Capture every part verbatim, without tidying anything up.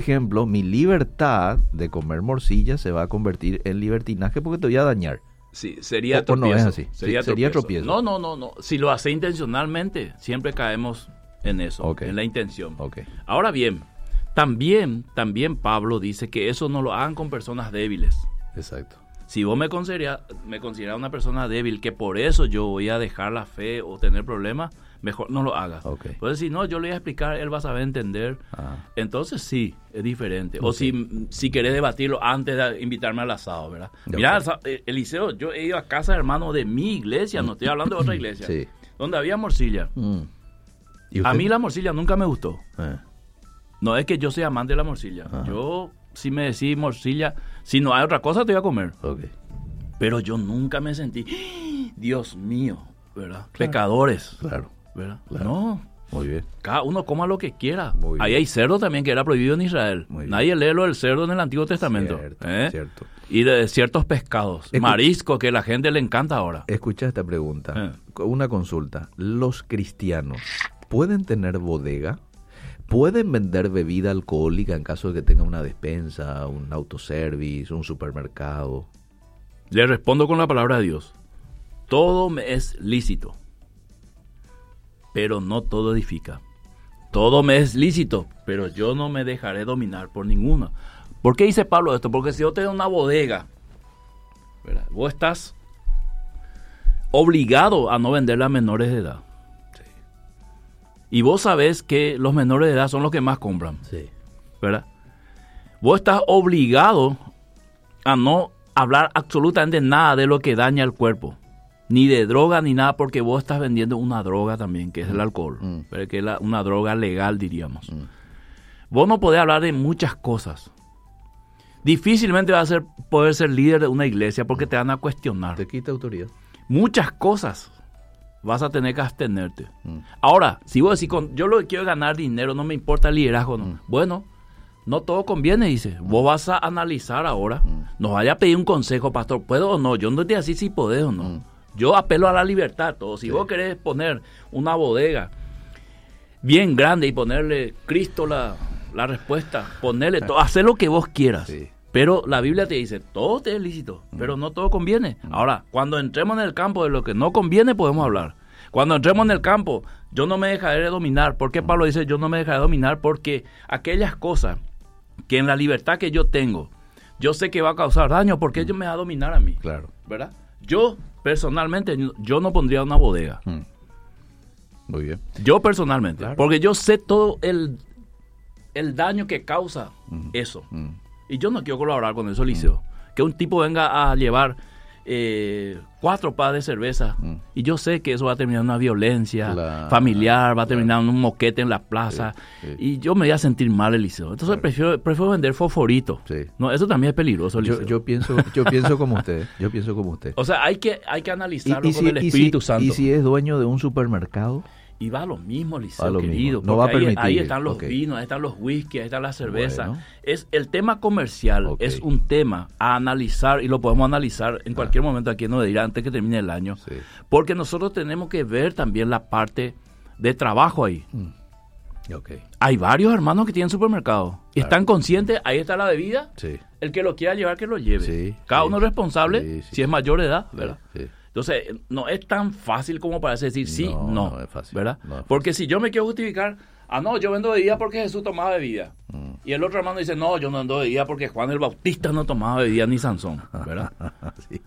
ejemplo, mi libertad de comer morcilla se va a convertir en libertinaje porque te voy a dañar. Sí, sería o, tropiezo. O no es así. Sería, sí, sería tropiezo. tropiezo. No, no, no, no. Si lo hace intencionalmente, siempre caemos en eso, okay. en la intención. Okay. Ahora bien, también, también Pablo dice que eso no lo hagan con personas débiles. Exacto. Si vos me consideras me considera una persona débil, que por eso yo voy a dejar la fe o tener problemas, mejor no lo hagas. Okay. Entonces, si no, yo le voy a explicar, él va a saber entender. Ah. Entonces, sí, es diferente. Okay. O si, si querés debatirlo antes de invitarme al asado, ¿verdad? Okay. Mirá, Eliseo, yo he ido a casa, hermano, de mi iglesia, no estoy hablando de otra iglesia, sí. donde había morcilla. Mm. A mí la morcilla nunca me gustó. Eh. No es que yo sea amante de la morcilla. Ajá. Yo, si me decís morcilla, si no hay otra cosa, te voy a comer. Okay. Pero yo nunca me sentí, Dios mío, ¿verdad? Claro. Pecadores. Claro. ¿Verdad? Claro. No. Muy bien. Cada uno coma lo que quiera. Ahí hay cerdo también que era prohibido en Israel. Nadie lee lo del cerdo en el Antiguo Testamento. Cierto, ¿eh? cierto. Y de ciertos pescados. Escuch- Marisco, que a la gente le encanta ahora. Escucha esta pregunta. Eh. Una consulta. ¿Los cristianos pueden tener bodega? ¿Pueden vender bebida alcohólica en caso de que tengan una despensa, un autoservice, un supermercado? Le respondo con la palabra de Dios. Todo me es lícito, pero no todo edifica. Todo me es lícito, pero yo no me dejaré dominar por ninguna. ¿Por qué dice Pablo esto? Porque si yo tengo una bodega, ¿verdad? Vos estás obligado a no venderla a menores de edad. Sí. Y vos sabés que los menores de edad son los que más compran. Sí. ¿Verdad? Vos estás obligado a no hablar absolutamente nada de lo que daña el cuerpo. Ni de droga ni nada, porque vos estás vendiendo una droga también, que es el alcohol. Mm. Pero que es la, una droga legal, diríamos. Mm. Vos no podés hablar de muchas cosas. Difícilmente vas a ser, poder ser líder de una iglesia porque mm. te van a cuestionar. Te quita autoridad. Muchas cosas vas a tener que abstenerte. Mm. Ahora, si vos decís, con, yo lo que quiero es ganar dinero, no me importa el liderazgo, no. Mm. Bueno, no todo conviene, dice. Vos vas a analizar ahora. Mm. No vaya a pedir un consejo, pastor, ¿puedo o no? Yo no te digo así si podés o no. Mm. Yo apelo a la libertad, todo. Si sí. vos querés poner una bodega bien grande y ponerle Cristo la, la respuesta, ponerle todo, hacer lo que vos quieras. Sí. Pero la Biblia te dice, todo te es lícito, mm. pero no todo conviene. Mm. Ahora, cuando entremos en el campo de lo que no conviene, podemos hablar. Cuando entremos en el campo, yo no me dejaré dominar. ¿Por qué Pablo dice, yo no me dejaré dominar? Porque aquellas cosas que en la libertad que yo tengo, yo sé que va a causar daño, ¿por qué ellos me va a dominar a mí? Claro. ¿Verdad? Yo, personalmente, yo no pondría una bodega. Mm. Muy bien. Yo personalmente. Claro. Porque yo sé todo el, el daño que causa mm. eso. Mm. Y yo no quiero colaborar con eso, Eliseo. Mm. Que un tipo venga a llevar eh, cuatro pads de cerveza. Mm. Y yo sé que eso va a terminar en una violencia la, familiar, va a terminar en un moquete en la plaza. Sí, sí. Y yo me voy a sentir mal, Eliseo. Entonces claro. prefiero, prefiero vender fosforito. Sí. No, eso también es peligroso, Eliseo. Yo, yo, pienso, yo pienso como usted. Yo pienso como usted. O sea, hay que, hay que analizarlo ¿Y, y con si, el Espíritu y si, Santo. ¿Y si es dueño de un supermercado? Y va a lo mismo, Eliseo, lo querido. Mismo. No va a permitir. Ahí, ahí están los okay. vinos, ahí están los whisky, ahí está la cerveza. Bueno. Es el tema comercial, okay. es un tema a analizar y lo podemos analizar en ah. cualquier momento aquí en Novedira antes que termine el año. Sí. Porque nosotros tenemos que ver también la parte de trabajo ahí. Mm. Okay. Hay varios hermanos que tienen supermercados. Claro. Están conscientes, ahí está la bebida. Sí. El que lo quiera llevar, que lo lleve. Sí, Cada sí, uno es responsable sí, sí, si es mayor de edad, ¿verdad? Sí, sí. Entonces, no es tan fácil como parece decir sí, no, no, no es fácil, ¿verdad? No es porque si yo me quiero justificar, ah, no, yo vendo bebida porque Jesús tomaba bebida. Mm. Y el otro hermano dice, no, yo no vendo bebida porque Juan el Bautista no tomaba bebida ni Sansón, ¿verdad? Sí.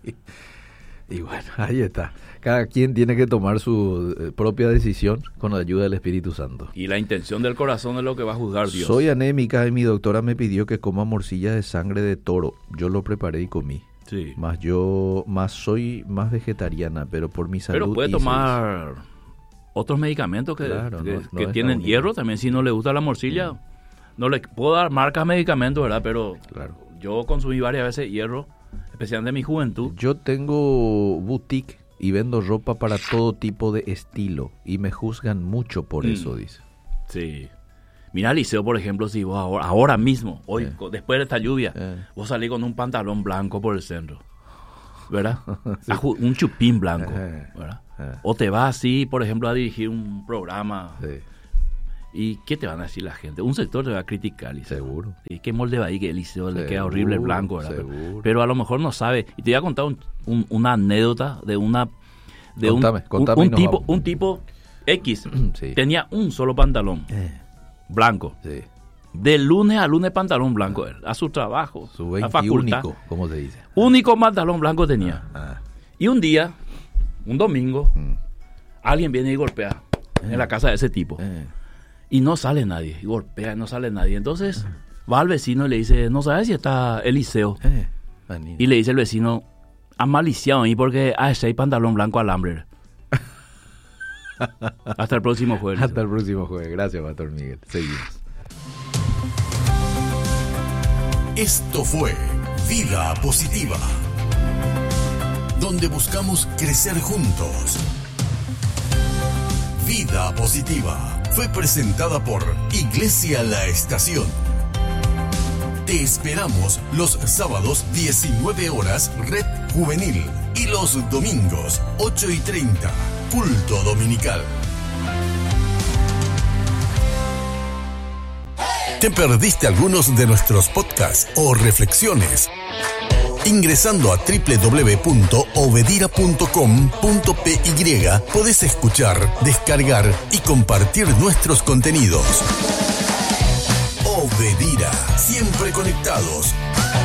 Y bueno, ahí está. Cada quien tiene que tomar su eh, propia decisión con la ayuda del Espíritu Santo. Y la intención del corazón es lo que va a juzgar Dios. Soy anémica y mi doctora me pidió que coma morcilla de sangre de toro. Yo lo preparé y comí. Sí. Más yo, más soy más vegetariana, pero por mi salud. Pero puede tomar seis. otros medicamentos que, claro, que, no, no que tienen hierro también. Si no le gusta la morcilla, mm. no le puedo dar marcas medicamentos, ¿verdad? Pero claro. yo consumí varias veces hierro, especialmente en mi juventud. Yo tengo boutique y vendo ropa para todo tipo de estilo y me juzgan mucho por mm. eso, dice. Sí. Mira, Eliseo, por ejemplo, si vos ahora, ahora mismo, hoy, eh. después de esta lluvia, eh. vos salís con un pantalón blanco por el centro, ¿verdad? Sí. Un chupín blanco, eh. ¿verdad? Eh. O te vas así, por ejemplo, a dirigir un programa. Sí. ¿Y qué te van a decir la gente? Un sector te va a criticar. Liceo. Seguro. ¿Y qué molde va ahí que el liceo le Seguro, queda horrible el blanco? ¿Verdad? seguro. Pero a lo mejor no sabe. Y te voy a contar un- un- una anécdota de una... De un- Contame, un, contame un y nos tipo, vamos. un tipo X Sí. tenía un solo pantalón Eh, blanco. sí. De lunes a lunes pantalón blanco. él, A su trabajo, Su a la facultad. veintiúnico, ¿cómo se dice? Único pantalón blanco tenía. Ah, Y un día, un domingo, mm, alguien viene y golpea en la casa de ese tipo. eh, Y no sale nadie. Y golpea y no sale nadie. Entonces va al vecino y le dice, no sabes si está Eliseo. eh, manito. Y le dice el vecino, ha maliciado ahí porque ah, ese hay pantalón blanco alambre. Hasta el próximo jueves. Hasta el próximo jueves. Gracias, Pastor Miguel. Seguimos. Esto fue Vida Positiva, donde buscamos crecer juntos. Vida Positiva fue presentada por Iglesia La Estación. Te esperamos los sábados diecinueve horas Red Juvenil y los domingos ocho y treinta Culto Dominical. ¿Te perdiste algunos de nuestros podcasts o reflexiones? Ingresando a doble u doble u doble u punto obedira punto com punto p y podés escuchar, descargar y compartir nuestros contenidos. Obedira, siempre conectados.